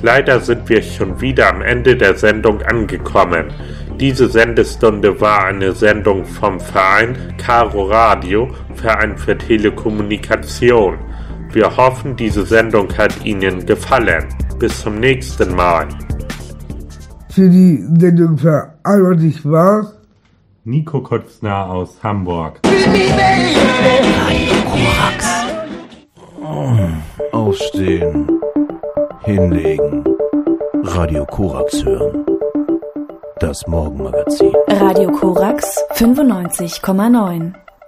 Leider sind wir schon wieder am Ende der Sendung angekommen. Diese Sendestunde war eine Sendung vom Verein Caro Radio, Verein für Telekommunikation. Wir hoffen, diese Sendung hat Ihnen gefallen. Bis zum nächsten Mal. Für die Sendung verantwortlich war Nico Kutzner aus Hamburg. Radio Korax. Aufstehen. Hinlegen. Radio Korax hören. Das Morgenmagazin. Radio Korax 95,9.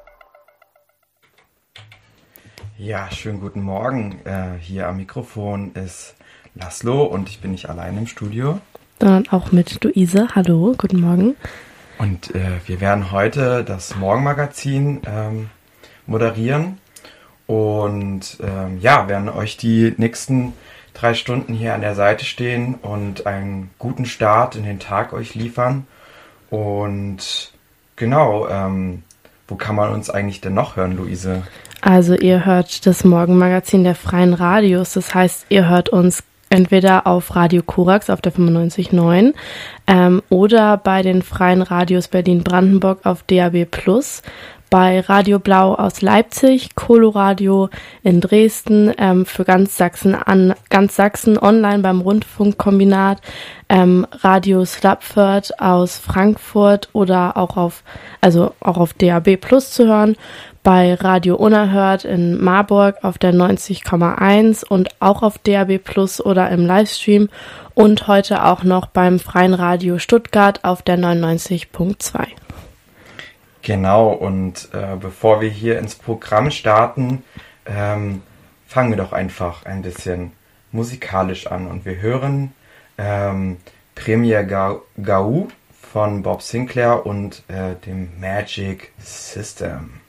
Ja, schönen guten Morgen. Hier am Mikrofon ist Laszlo und ich bin nicht allein im Studio. Sondern auch mit Luise. Hallo, guten Morgen. Und wir werden heute das Morgenmagazin moderieren und werden euch die nächsten 3 Stunden hier an der Seite stehen und einen guten Start in den Tag euch liefern. Und genau, wo kann man uns eigentlich denn noch hören, Luise? Also ihr hört das Morgenmagazin der Freien Radios, das heißt, ihr hört uns entweder auf Radio Korax auf der 95.9 oder bei den Freien Radios Berlin-Brandenburg auf DAB+, bei Radio Blau aus Leipzig, Coloradio in Dresden, für ganz Sachsen online beim Rundfunkkombinat, Radio Slapford aus Frankfurt oder auch auf DAB+ zu hören, bei Radio Unerhört in Marburg auf der 90,1 und auch auf DAB+ oder im Livestream und heute auch noch beim Freien Radio Stuttgart auf der 99,2. Genau, und bevor wir hier ins Programm starten, fangen wir doch einfach ein bisschen musikalisch an. Und wir hören Premier Gau von Bob Sinclair und dem Magic System.